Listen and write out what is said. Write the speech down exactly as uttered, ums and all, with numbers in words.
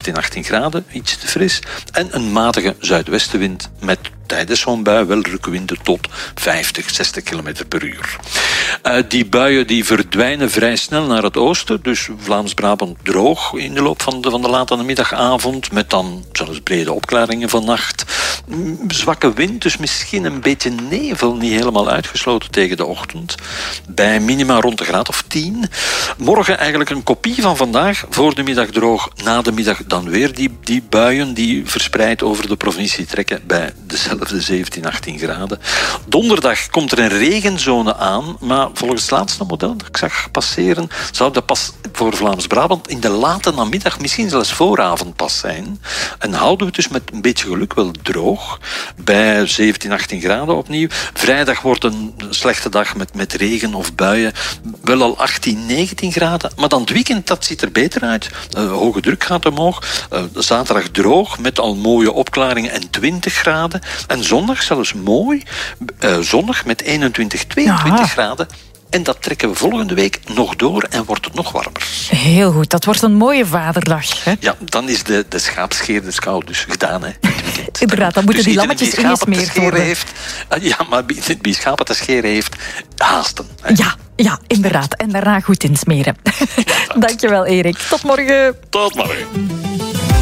zeventien, achttien graden, iets te fris. En een matige zuidwestenwind met tijdens zo'n bui wel rukwinden tot vijftig, zestig kilometer per uur. Uh, die buien die verdwijnen vrij snel naar het oosten, dus Vlaams-Brabant droog in de loop van de, van de late namiddagavond, met dan zelfs brede opklaringen vannacht. Zwakke wind, dus misschien een beetje nevel, niet helemaal uitgesloten tegen de ochtend. Bij minima rond de graad of tien. Morgen eigenlijk een kopie van vandaag, voor de middag droog, na de middag dan weer die, die buien die verspreid over de provincie trekken bij dezelfde zeventien, achttien graden. Donderdag komt er een regenzone aan, maar volgens het laatste model dat ik zag passeren, zou dat pas voor Vlaams-Brabant in de late namiddag, misschien zelfs vooravond pas zijn. En houden we het dus met een beetje geluk wel droog, bij zeventien, achttien graden opnieuw. Vrijdag wordt een slechte dag met, met regen of buien, wel al achttien, negentien graden, maar dan het weekend, dat ziet er beter uit. Uh, hoge druk gaat omhoog, uh, zaterdag droog, met al mooie opklaringen en twintig graden. En zondag zelfs mooi, uh, zonnig met eenentwintig, tweeëntwintig ja. graden. En dat trekken we volgende week nog door en wordt het nog warmer. Heel goed, dat wordt een mooie vaderdag. Hè? Ja, dan is de, de schaapscheerderskou dus gedaan. Hè, Inderdaad, dan moeten dus die lammetjes ingesmeerd worden. Heeft, ja, maar wie schapen te scheren heeft, haasten. Hè. Ja, ja, inderdaad. En daarna goed insmeren. Dankjewel, Erik. Tot morgen. Tot morgen.